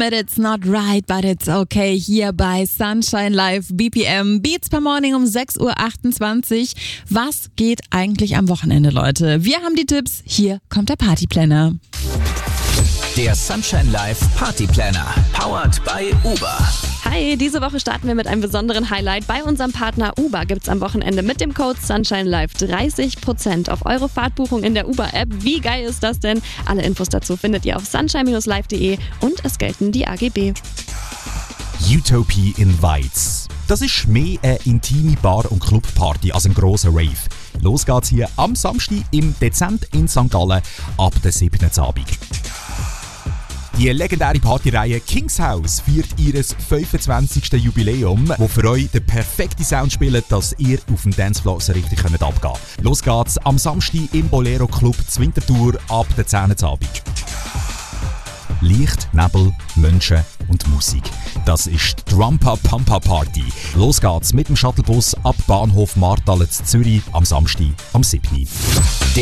mit It's Not Right, but It's Okay hier bei Sunshine Live BPM. Beats per Morning um 6.28 Uhr. Was geht eigentlich am Wochenende, Leute? Wir haben die Tipps. Hier kommt der Partyplanner. Der Sunshine Live Partyplanner. Powered by Uber. Hi, diese Woche starten wir mit einem besonderen Highlight. Bei unserem Partner Uber gibt's am Wochenende mit dem Code Sunshine Live 30% auf eure Fahrtbuchung in der Uber-App. Wie geil ist das denn? Alle Infos dazu findet ihr auf sunshine-live.de und es gelten die AGB. Utopie Invites. Das ist mehr eine intime Bar- und Clubparty als ein grosser Rave. Los geht's hier am Samstag im Dezent in St. Gallen ab der 7. Abend. Die legendäre Partyreihe King's House feiert ihr 25. Jubiläum, wo für euch der perfekte Sound spielt, dass ihr auf dem Dancefloor so richtig abgehen könnt. Los geht's am Samstag im Bolero Club Zwintertour ab der 10. Abend. Licht, Nebel, Menschen und Musik. Das ist die Rumpa Pampa Party. Los geht's mit dem Shuttlebus ab Bahnhof Marthalet Zürich am Samstag am 7.